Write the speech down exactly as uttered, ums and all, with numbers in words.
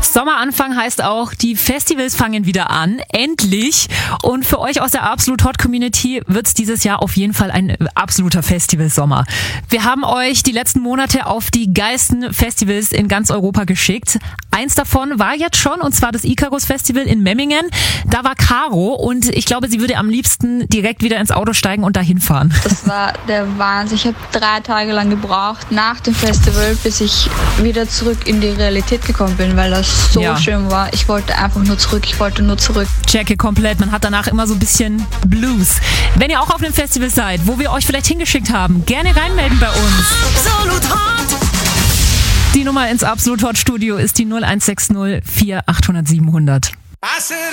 Sommeranfang heißt auch, die Festivals fangen wieder an. Endlich. Und für euch aus der Absolut Hot Community wird es dieses Jahr auf jeden Fall ein absoluter Festivalsommer. Wir haben euch die letzten Monate auf die geilsten Festivals in ganz Europa geschickt. Eins davon war jetzt schon, und zwar das Icarus Festival in Memmingen. Da war Caro und ich glaube, sie würde am liebsten direkt wieder ins Auto steigen und dahin fahren. Das war der Wahnsinn. Ich habe drei Tage lang gebraucht nach dem Festival, bis ich wieder zurück in die Realität gekommen bin, weil das so ja. schön war. Ich wollte einfach nur zurück, ich wollte nur zurück. Checke komplett, man hat danach immer so ein bisschen Blues. Wenn ihr auch auf einem Festival seid, wo wir euch vielleicht hingeschickt haben, gerne reinmelden bei uns. Absolut Hot! Die Nummer ins Absolut Hot Studio ist die null eins sechs null vier achthundert siebenhundert.